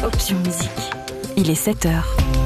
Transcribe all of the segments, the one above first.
Option musique. Il est 7h.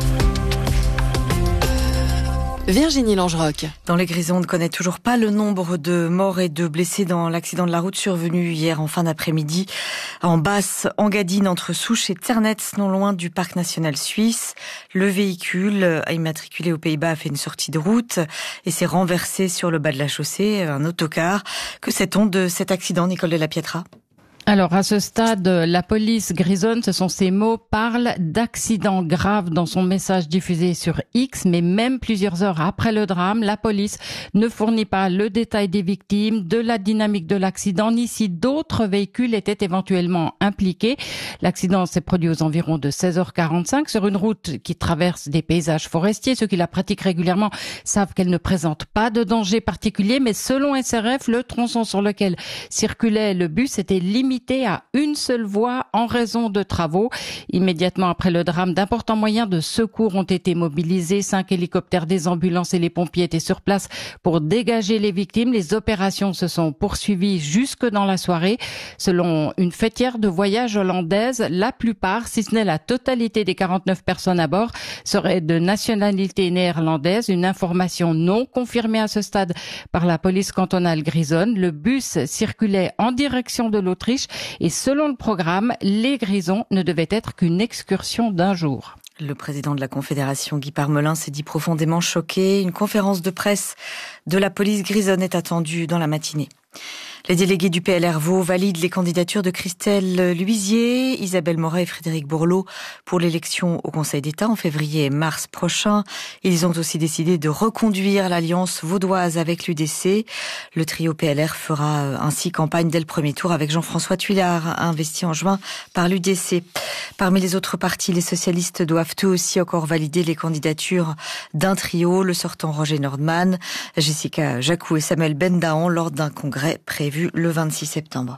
Virginie Langeroc. Dans les Grisons, on ne connaît toujours pas le nombre de morts et de blessés dans l'accident de la route survenu hier en fin d'après-midi en Basse Engadine entre Souches et Ternetz, non loin du parc national suisse. Le véhicule immatriculé aux Pays-Bas a fait une sortie de route et s'est renversé sur le bas de la chaussée, un autocar. Que sait-on de cet accident, Nicole de la Pietra ? Alors, à ce stade, la police grisonne, ce sont ces mots, parle d'accident grave dans son message diffusé sur X, mais même plusieurs heures après le drame, la police ne fournit pas le détail des victimes, de la dynamique de l'accident, ni si d'autres véhicules étaient éventuellement impliqués. L'accident s'est produit aux environs de 16h45 sur une route qui traverse des paysages forestiers. Ceux qui la pratiquent régulièrement savent qu'elle ne présente pas de danger particulier, mais selon SRF, le tronçon sur lequel circulait le bus était limité à une seule voie en raison de travaux. Immédiatement après le drame, d'importants moyens de secours ont été mobilisés. 5 hélicoptères, des ambulances et les pompiers étaient sur place pour dégager les victimes. Les opérations se sont poursuivies jusque dans la soirée. Selon une fêtière de voyage hollandaise, la plupart, si ce n'est la totalité des 49 personnes à bord, seraient de nationalité néerlandaise. Une information non confirmée à ce stade par la police cantonale grisonne. Le bus circulait en direction de l'Autriche. Et selon le programme, les Grisons ne devaient être qu'une excursion d'un jour. Le président de la Confédération, Guy Parmelin, s'est dit profondément choqué. Une conférence de presse de la police grisonne est attendue dans la matinée. Les délégués du PLR Vaud valident les candidatures de Christelle Luisier, Isabelle Moret et Frédéric Bourlot pour l'élection au Conseil d'État en février et mars prochain. Ils ont aussi décidé de reconduire l'alliance vaudoise avec l'UDC. Le trio PLR fera ainsi campagne dès le premier tour avec Jean-François Tuillard, investi en juin par l'UDC. Parmi les autres partis, les socialistes doivent eux aussi encore valider les candidatures d'un trio, le sortant Roger Nordman, Jessica Jacou et Samuel Bendahan lors d'un congrès prévu le 26 septembre.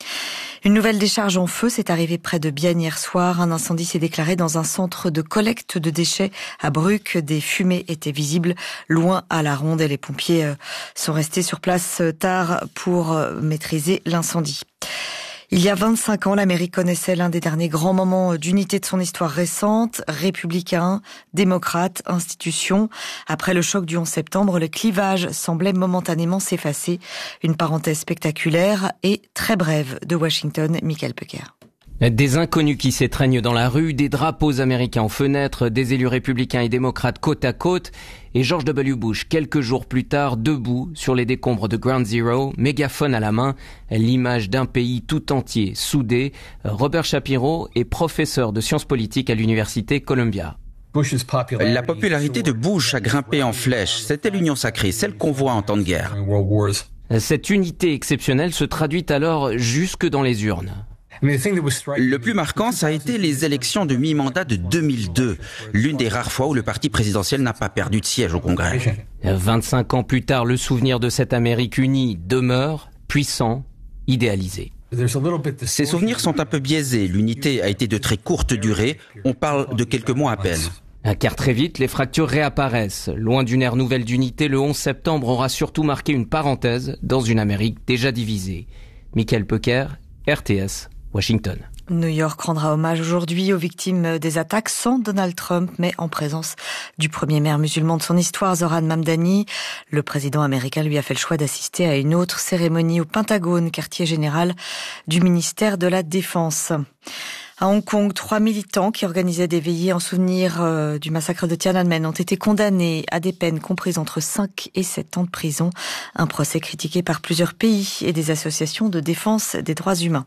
Une nouvelle décharge en feu s'est arrivée près de Bienne hier soir. Un incendie s'est déclaré dans un centre de collecte de déchets à Bruck. Des fumées étaient visibles loin à la ronde et les pompiers sont restés sur place tard pour maîtriser l'incendie. Il y a 25 ans, l'Amérique connaissait l'un des derniers grands moments d'unité de son histoire récente. Républicains, démocrates, institutions. Après le choc du 11 septembre, le clivage semblait momentanément s'effacer. Une parenthèse spectaculaire et très brève de Washington, Michael Pecker. Des inconnus qui s'étreignent dans la rue, des drapeaux américains aux fenêtres, des élus républicains et démocrates côte à côte, et George W. Bush, quelques jours plus tard, debout sur les décombres de Ground Zero, mégaphone à la main, l'image d'un pays tout entier, soudé. Robert Shapiro est professeur de sciences politiques à l'université Columbia. La popularité de Bush a grimpé en flèche. C'était l'union sacrée, celle qu'on voit en temps de guerre. Cette unité exceptionnelle se traduit alors jusque dans les urnes. Le plus marquant, ça a été les élections de mi-mandat de 2002, l'une des rares fois où le parti présidentiel n'a pas perdu de siège au Congrès. 25 ans plus tard, le souvenir de cette Amérique unie demeure puissant, idéalisé. Ces souvenirs sont un peu biaisés. L'unité a été de très courte durée. On parle de quelques mois à peine. Car très vite, les fractures réapparaissent. Loin d'une ère nouvelle d'unité, le 11 septembre aura surtout marqué une parenthèse dans une Amérique déjà divisée. Michael Pecker, RTS, Washington. New York rendra hommage aujourd'hui aux victimes des attaques sans Donald Trump, mais en présence du premier maire musulman de son histoire, Zoran Mamdani. Le président américain lui a fait le choix d'assister à une autre cérémonie au Pentagone, quartier général du ministère de la Défense. À Hong Kong, 3 militants qui organisaient des veillées en souvenir du massacre de Tiananmen ont été condamnés à des peines comprises entre 5 et 7 ans de prison. Un procès critiqué par plusieurs pays et des associations de défense des droits humains.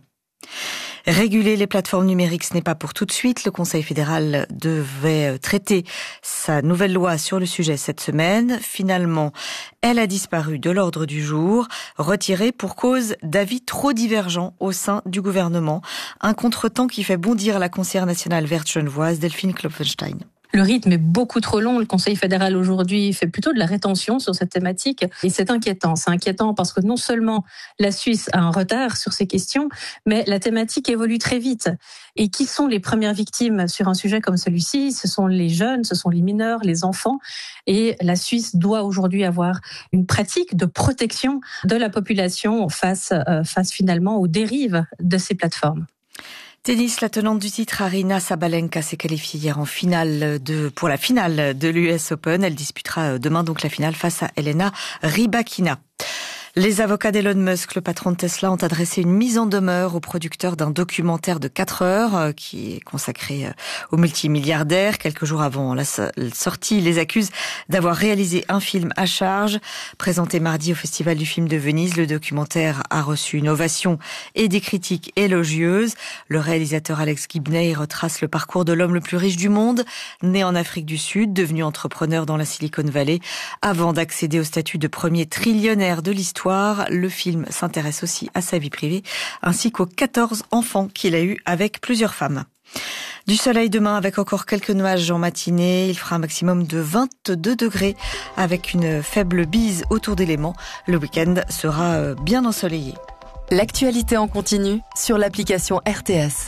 Réguler les plateformes numériques, ce n'est pas pour tout de suite. Le Conseil fédéral devait traiter sa nouvelle loi sur le sujet cette semaine. Finalement, elle a disparu de l'ordre du jour, retirée pour cause d'avis trop divergents au sein du gouvernement. Un contretemps qui fait bondir la conseillère nationale verte genevoise, Delphine Klopfenstein. Le rythme est beaucoup trop long. Le Conseil fédéral aujourd'hui fait plutôt de la rétention sur cette thématique et c'est inquiétant. C'est inquiétant parce que non seulement la Suisse a un retard sur ces questions, mais la thématique évolue très vite. Et qui sont les premières victimes sur un sujet comme celui-ci ? Ce sont les jeunes, ce sont les mineurs, les enfants. Et la Suisse doit aujourd'hui avoir une pratique de protection de la population face finalement aux dérives de ces plateformes. Tennis, la tenante du titre Aryna Sabalenka s'est qualifiée hier pour la finale de l'US Open. Elle disputera demain donc la finale face à Elena Rybakina. Les avocats d'Elon Musk, le patron de Tesla, ont adressé une mise en demeure au producteur d'un documentaire de 4 heures qui est consacré au multimilliardaire. Quelques jours avant la sortie, il les accuse d'avoir réalisé un film à charge. Présenté mardi au Festival du film de Venise, le documentaire a reçu une ovation et des critiques élogieuses. Le réalisateur Alex Gibney retrace le parcours de l'homme le plus riche du monde, né en Afrique du Sud, devenu entrepreneur dans la Silicon Valley, avant d'accéder au statut de premier trillionnaire de l'histoire. Le film s'intéresse aussi à sa vie privée, ainsi qu'aux 14 enfants qu'il a eus avec plusieurs femmes. Du soleil demain avec encore quelques nuages en matinée. Il fera un maximum de 22 degrés avec une faible bise autour des Lémans. Le week-end sera bien ensoleillé. L'actualité en continu sur l'application RTS.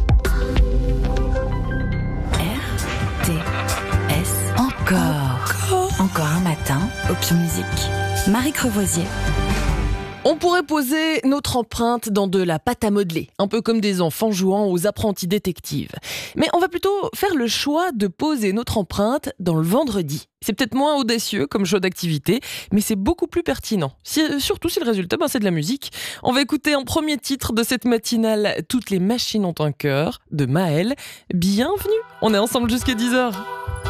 RTS. Encore un matin, Option Musique. Marie Crevoisier. On pourrait poser notre empreinte dans de la pâte à modeler, un peu comme des enfants jouant aux apprentis détectives. Mais on va plutôt faire le choix de poser notre empreinte dans le vendredi. C'est peut-être moins audacieux comme choix d'activité, mais c'est beaucoup plus pertinent. Surtout si le résultat, c'est de la musique. On va écouter un premier titre de cette matinale « Toutes les machines ont un cœur » de Maël. Bienvenue, on est ensemble jusqu'à 10h.